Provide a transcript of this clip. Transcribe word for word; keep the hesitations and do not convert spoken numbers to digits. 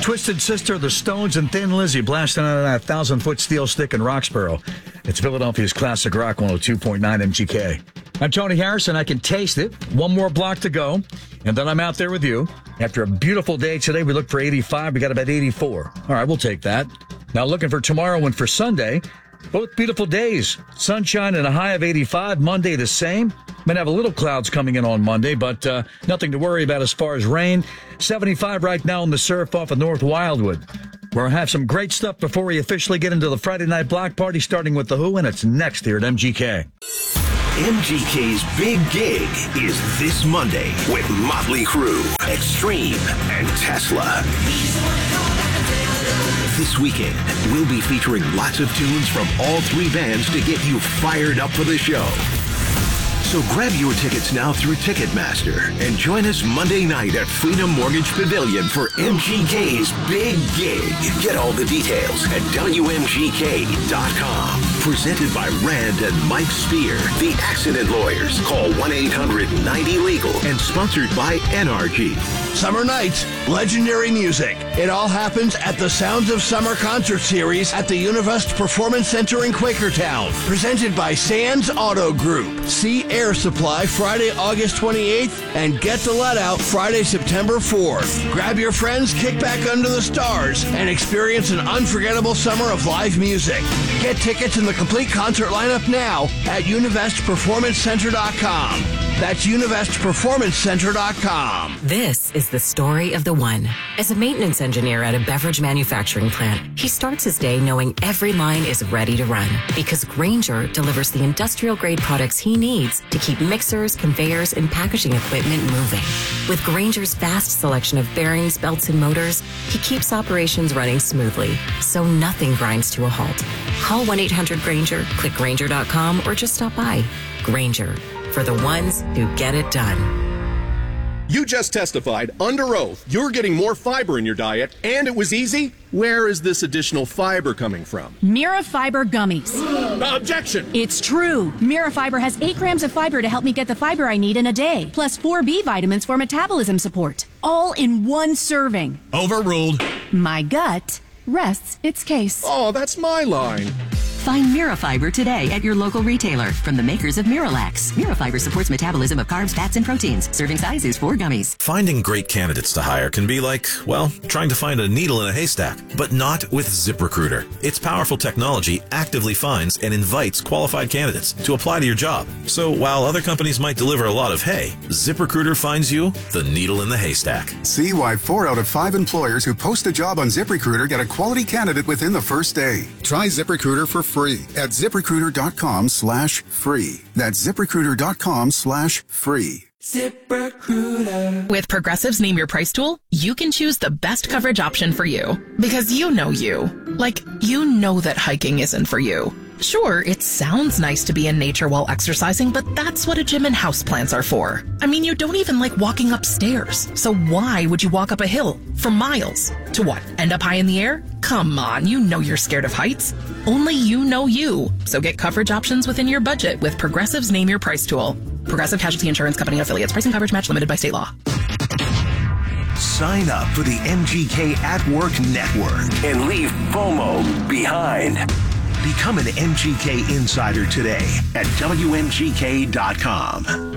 Twisted Sister, The Stones, and Thin Lizzy blasting out of that thousand-foot steel stick in Roxborough. It's Philadelphia's classic rock, one oh two point nine M G K. I'm Tony Harrison. I can taste it. One more block to go, and then I'm out there with you. After a beautiful day today, we look for eighty-five. We got about eighty-four. All right, we'll take that. Now looking for tomorrow and for Sunday. Both beautiful days. Sunshine and a high of eighty-five. Monday the same. Might have a little clouds coming in on Monday, but uh, nothing to worry about as far as rain. seventy-five right now in the surf off of North Wildwood. We'll have some great stuff before we officially get into the Friday night block party, starting with The Who, and it's next here at M G K. M G K's Big Gig is this Monday with Motley Crue, Extreme, and Tesla. This weekend, we'll be featuring lots of tunes from all three bands to get you fired up for the show. So grab your tickets now through Ticketmaster and join us Monday night at Freedom Mortgage Pavilion for M G K's Big Gig. Get all the details at W M G K dot com. Presented by Rand and Mike Spear, the accident lawyers. Call one eight hundred ninety legal and sponsored by N R G. Summer nights, legendary music. It all happens at the Sounds of Summer concert series at the Univest Performance Center in Quakertown. Presented by Sands Auto Group. See Air Supply Friday, August twenty-eighth and Get the Let Out Friday, September fourth. Grab your friends, kick back under the stars, and experience an unforgettable summer of live music. Get tickets and the complete concert lineup now at univest performance center dot com. That's univest performance center dot com. This is the story of the one. As a maintenance engineer at a beverage manufacturing plant, he starts his day knowing every line is ready to run because Grainger delivers the industrial-grade products he needs to keep mixers, conveyors, and packaging equipment moving. With Grainger's vast selection of bearings, belts, and motors, he keeps operations running smoothly, so nothing grinds to a halt. Call one eight hundred Grainger, click Grainger dot com, or just stop by. Grainger, for the ones who get it done. You just testified under oath you're getting more fiber in your diet, and it was easy? Where is this additional fiber coming from? Mirafiber gummies. Objection! It's true. Mirafiber has eight grams of fiber to help me get the fiber I need in a day, plus four B vitamins for metabolism support. All in one serving. Overruled. My gut rests its case. Oh, that's my line. Find Mirafiber today at your local retailer from the makers of Miralax. Mirafiber supports metabolism of carbs, fats, and proteins. Serving size is four gummies. Finding great candidates to hire can be like, well, trying to find a needle in a haystack, but not with ZipRecruiter. Its powerful technology actively finds and invites qualified candidates to apply to your job. So while other companies might deliver a lot of hay, ZipRecruiter finds you the needle in the haystack. See why four out of five employers who post a job on ZipRecruiter get a quality candidate within the first day. Try ZipRecruiter for free at ZipRecruiter dot com slash free. That's ZipRecruiter dot com slash free. ZipRecruiter. With Progressive's Name Your Price tool, you can choose the best coverage option for you. Because you know you. Like, you know that hiking isn't for you. Sure, it sounds nice to be in nature while exercising, but that's what a gym and houseplants are for. I mean, you don't even like walking upstairs. So why would you walk up a hill for miles? To what, end up high in the air? Come on, you know you're scared of heights. Only you know you. So get coverage options within your budget with Progressive's Name Your Price tool. Progressive Casualty Insurance Company and affiliates. Pricing coverage match limited by state law. Sign up for the M G K at Work Network and leave FOMO behind. Become an M G K insider today at W M G K dot com.